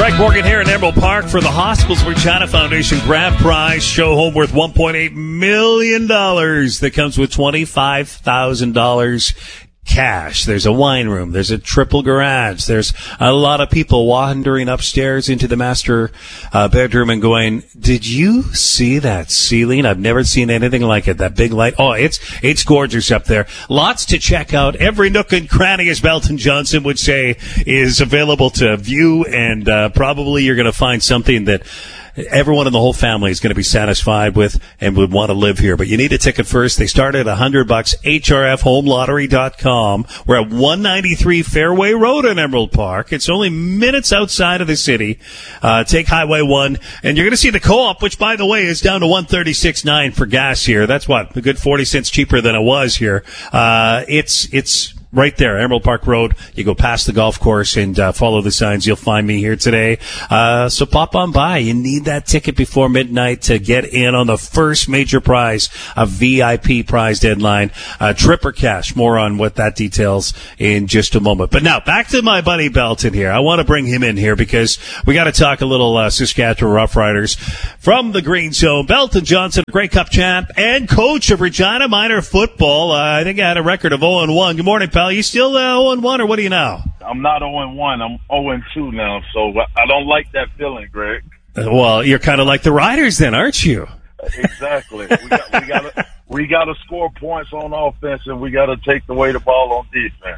Greg Morgan here in Emerald Park for the Hospitals Regina Foundation Grand Prize Show Home worth $1.8 million that comes with $25,000 cash. There's a wine room. There's a triple garage. There's a lot of people wandering upstairs into the master bedroom and going, did you see that ceiling? I've never seen anything like it. That big light. Oh, it's gorgeous up there. Lots to check out. Every nook and cranny, as Belton Johnson would say, is available to view, and probably you're going to find something that everyone in the whole family is going to be satisfied with and would want to live here. But you need a ticket first. They start at $100. HRFHomeLottery.com. We're at 193 Fairway Road in Emerald Park. It's only minutes outside of the city. Take Highway 1, and you're going to see the Co-op, which, by the way, is down to $136.9 for gas here. That's what, a good 40 cents cheaper than it was here. It's right there, Emerald Park Road. You go past the golf course and follow the signs. You'll find me here today. So pop on by. You need that ticket before midnight to get in on the first major prize, a VIP prize deadline. Trip or cash. More on what that details in just a moment. But now, back to my buddy Belton here. I want to bring him in here because we got to talk a little Saskatchewan Roughriders from the Green Zone. Belton Johnson, Grey Cup champ and coach of Regina Minor football. I think I had a record of 0-1. Good morning, pal. You still 0-1, or what do you know? I'm not 0-1. I'm 0-2 now, so I don't like that feeling, Greg. Well, you're kind of like the Riders then, aren't you? Exactly. We got to score points on offense, and we got to take away the ball on defense.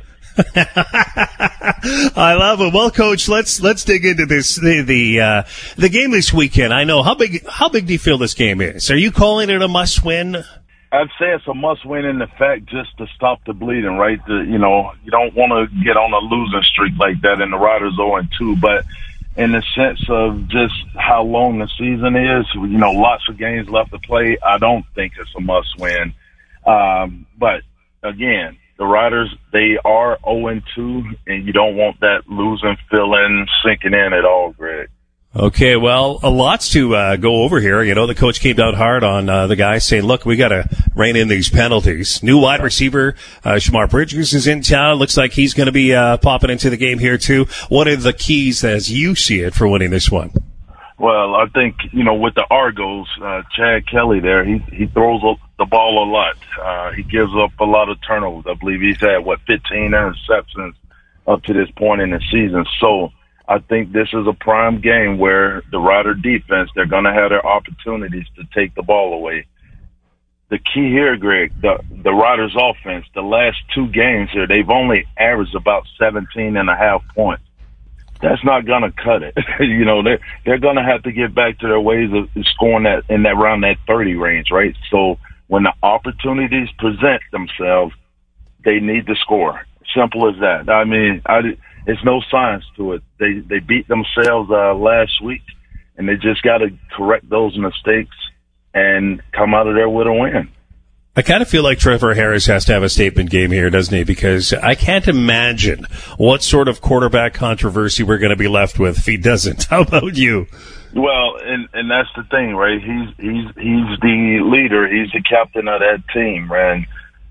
I love it. Well, Coach, let's dig into this the game this weekend. I know how big do you feel this game is? Are you calling it a must-win? I'd say it's a must-win in the fact just to stop the bleeding, right? You don't want to get on a losing streak like that, and the Riders 0-2. But in the sense of just how long the season is, lots of games left to play, I don't think it's a must-win. But, again, the Riders, they are 0-2, and you don't want that losing feeling sinking in at all, Greg. Okay, well, lots to go over here. The coach came down hard on the guys, saying, look, we got to rein in these penalties. New wide receiver, Shamar Bridgers, is in town. Looks like he's going to be popping into the game here, too. What are the keys, as you see it, for winning this one? Well, I think, with the Argos, Chad Kelly there, he throws the ball a lot. He gives up a lot of turnovers. I believe he's had, 15 interceptions up to this point in the season. So I think this is a prime game where the Rider defense, they're going to have their opportunities to take the ball away. The key here, Greg, the Riders offense, the last two games here, they've only averaged about 17.5 points. That's not going to cut it. They're going to have to get back to their ways of scoring that in that around that 30 range, right? So when the opportunities present themselves, they need to score. Simple as that. I mean, it's no science to it. They beat themselves last week, and they just got to correct those mistakes and come out of there with a win. I kind of feel like Trevor Harris has to have a statement game here, doesn't he? Because I can't imagine what sort of quarterback controversy we're going to be left with if he doesn't. How about you? Well, and that's the thing, right? He's the leader. He's the captain of that team, and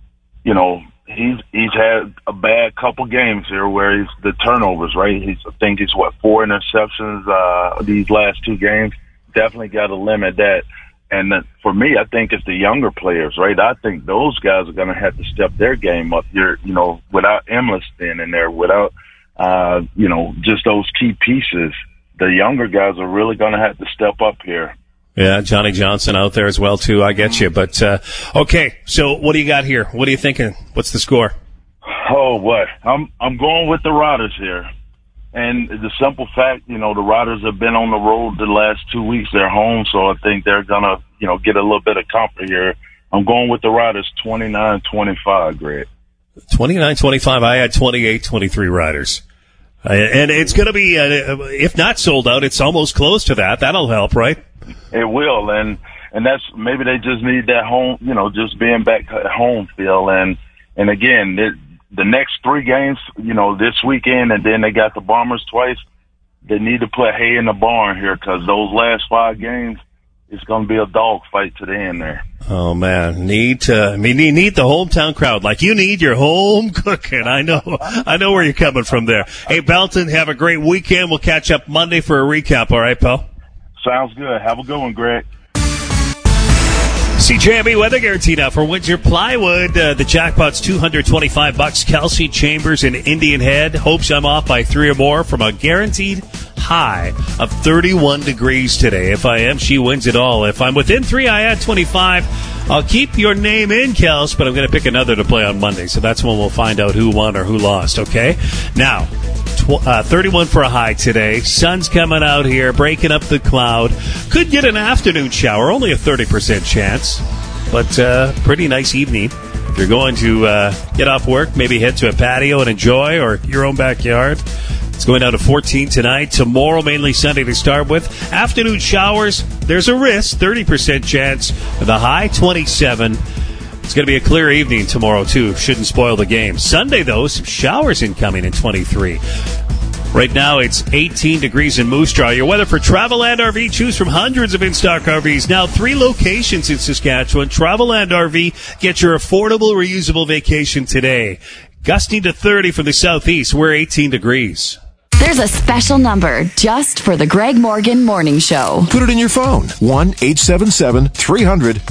he's had a bad couple games here where he's the turnovers, right? I think he's 4 interceptions these last two games. Definitely got to limit that. And for me, I think it's the younger players, right? I think those guys are going to have to step their game up here, without Emlis being in there, without, just those key pieces. The younger guys are really going to have to step up here. Yeah, Johnny Johnson out there as well, too. I get you. But, okay, so what do you got here? What are you thinking? What's the score? Oh, boy. I'm going with the Riders here. And the simple fact, the Riders have been on the road the last 2 weeks. They're home, so I think they're going to, get a little bit of comfort here. I'm going with the Riders 29-25, Greg. 29-25. I had 28-23 Riders. And it's going to be, if not sold out, it's almost close to that. That'll help, right? It will. And that's, maybe they just need that home, just being back at home feel. And again, the next three games, this weekend, and then they got the Bombers twice. They need to put hay in the barn here because those last 5 games, it's going to be a dog fight to the end there. Oh man, need the hometown crowd like you need your home cooking. I know where you're coming from there. Hey, Belton, have a great weekend. We'll catch up Monday for a recap. All right, pal? Sounds good. Have a good one, Greg. CJME weather guarantee now for Windsor Plywood. The jackpot's $225. Kelsey Chambers and Indian Head. Hopes I'm off by 3 or more from a guaranteed high of 31 degrees today. If I am, she wins it all. If I'm within 3, I add 25. I'll keep your name in, Kels, but I'm going to pick another to play on Monday. So that's when we'll find out who won or who lost, okay? Now, 31 for a high today. Sun's coming out here, breaking up the cloud. Could get an afternoon shower, only a 30% chance. But pretty nice evening. If you're going to get off work, maybe head to a patio and enjoy, or your own backyard. It's going down to 14 tonight. Tomorrow, mainly sunny to start with. Afternoon showers, there's a risk, 30% chance. The high, 27. It's going to be a clear evening tomorrow, too. Shouldn't spoil the game. Sunday, though, some showers incoming in 23. Right now, it's 18 degrees in Moose Jaw. Your weather for Travelland RV. Choose from hundreds of in-stock RVs. Now, 3 locations in Saskatchewan. Travelland RV. Get your affordable, reusable vacation today. Gusting to 30 from the southeast. We're 18 degrees. There's a special number just for the Greg Morgan Morning Show. Put it in your phone. 1-877-300